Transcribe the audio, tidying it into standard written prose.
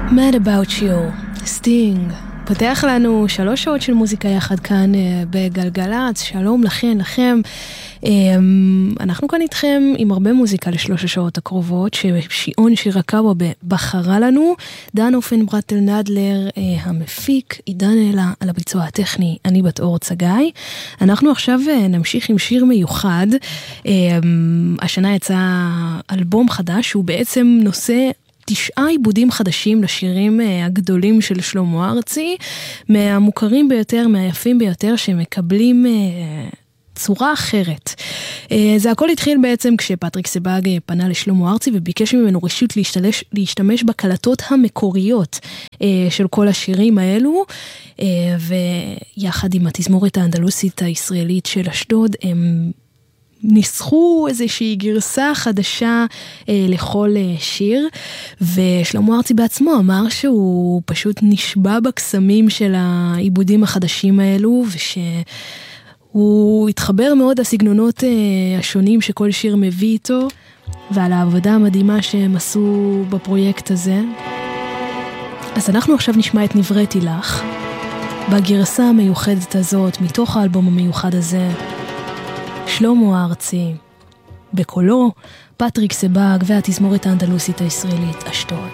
Mad About You, סטינג, פותח לנו 3 שעות של מוזיקה יחד כאן בגלגלץ. שלום לכם. אנחנו כאן איתכם עם הרבה מוזיקה ל3 השעות הקרובות ששיעון שירקאווה בחרה לנו. דן אופנברטל נדלר המפיק, עידן אלה על הביצוע הטכני, אני בת אור צגאי. אנחנו עכשיו נמשיך עם שיר מיוחד. השנה יצא אלבום חדש, הוא בעצם נושא 9 עיבודים חדשים לשירים הגדולים של שלמה ארצי, מהמוכרים ביותר, מהיפים ביותר, שמקבלים צורה אחרת. זה הכל התחיל בעצם כשפטריק סבג פנה לשלמה ארצי וביקש ממנו רשות להשתמש בקלטות המקוריות של כל השירים האלו, ויחד עם התזמורת האנדלוסית הישראלית של אשדוד הם ניסחו איזושהי גרסה חדשה לכל שיר, ושלמה ארצי בעצמו אמר שהוא פשוט נשבע בקסמים של העיבודים החדשים האלו, ושהוא התחבר מאוד לסגנונות השונים שכל שיר מביא איתו, ועל העבודה המדהימה שהם עשו בפרויקט הזה. אז אנחנו עכשיו נשמע את נבראתי לך, בגרסה המיוחדת הזאת, מתוך האלבום המיוחד הזה, שלמה ארצי, בקולו, פטריק סבג והתזמורת האנדלוסית הישראלית אשדוד.